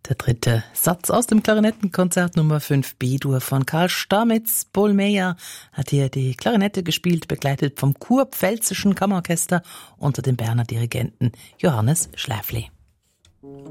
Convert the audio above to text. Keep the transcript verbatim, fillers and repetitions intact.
Der dritte Satz aus dem Klarinettenkonzert Nummer fünf B-Dur von Karl Stamitz. Paul Meyer hat hier die Klarinette gespielt, begleitet vom Kurpfälzischen Kammerorchester unter dem Berner Dirigenten Johannes Schläfli.